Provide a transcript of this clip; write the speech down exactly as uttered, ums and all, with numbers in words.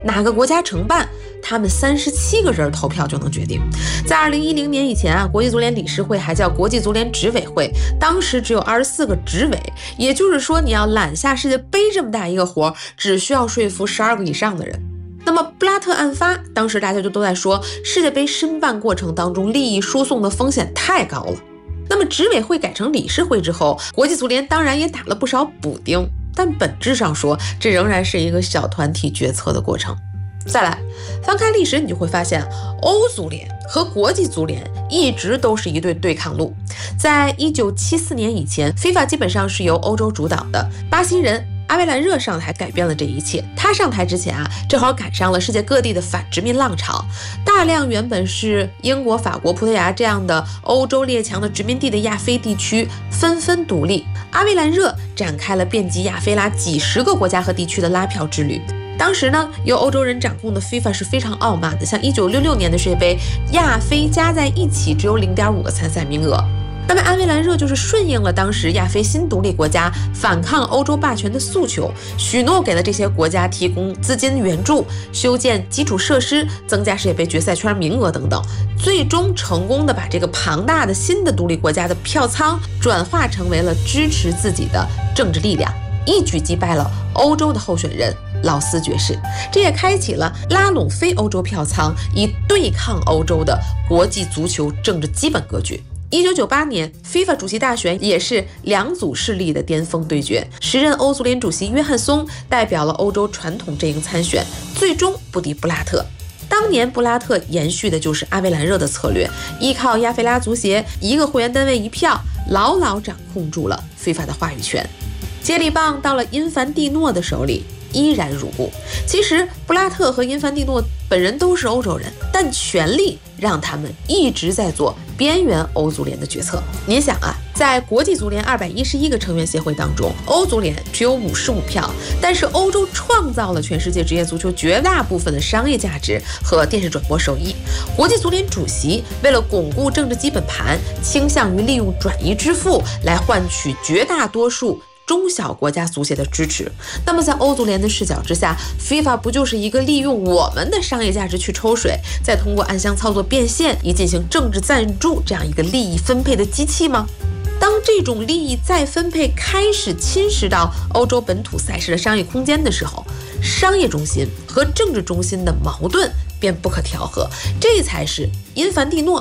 哪个国家承办，他们三十七个人投票就能决定。在二零一零年以前啊，国际足联理事会还叫国际足联执委会，当时只有二十四个执委，也就是说你要揽下世界杯这么大一个活，只需要说服十二个以上的人。那么布拉特案发，当时大家就都在说世界杯申办过程当中利益输送的风险太高了。那么执委会改成理事会之后，国际足联当然也打了不少补丁，但本质上说，这仍然是一个小团体决策的过程。再来翻开历史，你就会发现欧足联和国际足联一直都是一对对抗路。在一九七四年以前 FIFA 基本上是由欧洲主导的，巴西人阿维兰热上台改变了这一切。他上台之前啊，正好赶上了世界各地的反殖民浪潮，大量原本是英国、法国、葡萄牙这样的欧洲列强的殖民地的亚非地区纷纷独立。阿维兰热展开了遍及亚非拉几十个国家和地区的拉票之旅。当时呢，由欧洲人掌控的 FIFA 是非常傲慢的，像一九六六年的世界杯，亚非加在一起只有 零点五个参赛名额。那么阿维兰热就是顺应了当时亚非新独立国家反抗欧洲霸权的诉求，许诺给了这些国家提供资金援助、修建基础设施、增加世界杯决赛圈名额等等，最终成功的把这个庞大的新的独立国家的票仓转化成为了支持自己的政治力量，一举击败了欧洲的候选人劳斯爵士，这也开启了拉拢非欧洲票仓以对抗欧洲的国际足球政治基本格局。一九九八年 FIFA 主席大选也是两组势力的巅峰对决，时任欧足联主席约翰松代表了欧洲传统阵营参选，最终不敌布拉特。当年布拉特延续的就是阿维兰热的策略，依靠亚非拉足协一个会员单位一票，牢牢掌控住了 FIFA 的话语权。接力棒到了因凡蒂诺的手里，依然如故。其实布拉特和因凡蒂诺本人都是欧洲人，但权力让他们一直在做边缘欧足联的决策。您想啊，在国际足联二百一十一个成员协会当中，欧足联只有五十五票，但是欧洲创造了全世界职业足球绝大部分的商业价值和电视转播收益。国际足联主席为了巩固政治基本盘，倾向于利用转移支付来换取绝大多数中小国家足协的支持。那么在欧足联的视角之下， FIFA 不就是一个利用我们的商业价值去抽水，再通过暗箱操作变现以进行政治赞助这样一个利益分配的机器吗？当这种利益再分配开始侵蚀到欧洲本土赛事的商业空间的时候，商业中心和政治中心的矛盾便不可调和，这才是因凡蒂诺